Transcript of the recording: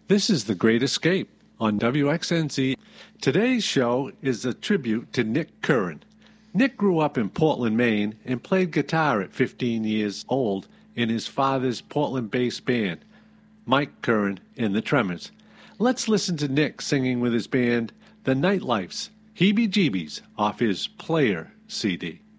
This is The Great Escape on WXNZ. Today's show is a tribute to Nick Curran. Nick grew up in Portland, Maine, and played guitar at 15 years old in his father's Portland-based band, Mike Curran and the Tremors. Let's listen to Nick singing with his band, The Nightlifes, Heebie Jeebies, off his Player CD.